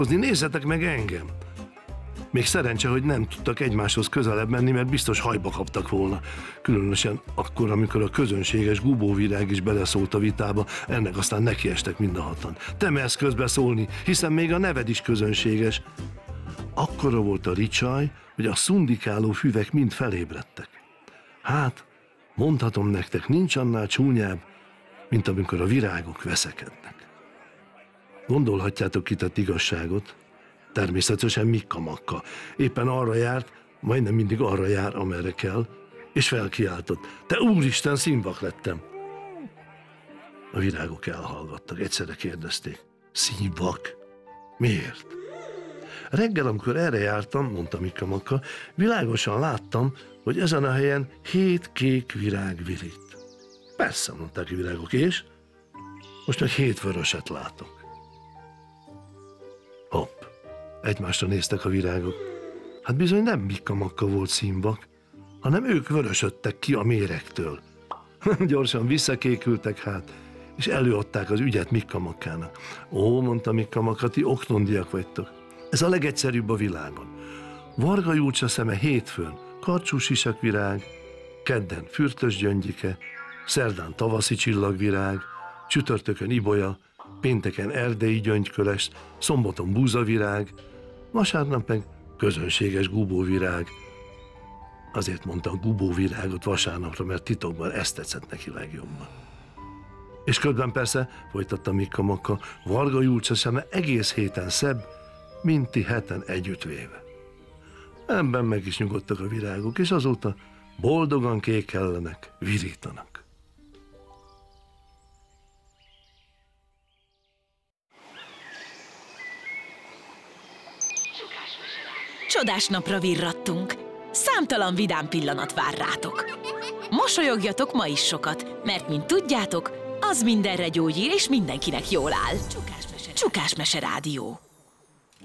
Nézzetek meg engem! Még szerencse, hogy nem tudtak egymáshoz közelebb menni, mert biztos hajba kaptak volna. Különösen akkor, amikor a közönséges gubóvirág is beleszólt a vitába, ennek aztán nekiestek mind a hatan. Te mersz közbeszólni, hiszen még a neved is közönséges. Akkora volt a ricsaj, hogy a szundikáló füvek mind felébredtek. Hát, mondhatom nektek, nincs annál csúnyább, mint amikor a virágok veszekednek. Gondolhatjátok, ki tett igazságot? Természetesen Mikka Makka. Éppen arra járt, majdnem mindig arra jár, amerre kell, és felkiáltott: te úristen, színvak lettem! A virágok elhallgattak, egyszerre kérdezték: színvak? Miért? Reggel, amikor erre jártam, mondta Mikka Makka, világosan láttam, hogy ezen a helyen 7 kék virág virít. Persze, mondták a virágok, és most meg 7 vöröset látok. Hopp, egymásra néztek a virágok. Hát bizony nem Mikka Makka volt színvak, hanem ők vörösödtek ki a méregtől. Gyorsan visszakékültek hát, és előadták az ügyet Mikka Makkának. Ó, mondta Mikka Makka, ti oknondiak vagytok. Ez a legegyszerűbb a világon. Varga Júlcsa szeme hétfőn karcsú sisakvirág, kedden fürtös gyöngyike, szerdán tavaszi csillagvirág, csütörtökön ibolya, pénteken erdei gyöngyköles, szombaton búzavirág, vasárnap meg közönséges gubóvirág. Azért mondtam gubóvirágot vasárnapra, mert titokban ezt tetszett neki legjobban. És közben persze, folytatta Mikka Makka, Varga Júlcsa szeme egész héten szebb, mint ti heten együttvéve. Ebben meg is nyugodtak a virágok, és azóta boldogan kékellenek, virítanak. Csodás napra virrattunk. Számtalan vidám pillanat vár rátok. Mosolyogjatok ma is sokat, mert mint tudjátok, az mindenre gyógyír és mindenkinek jól áll. Csukás Mese Rádió.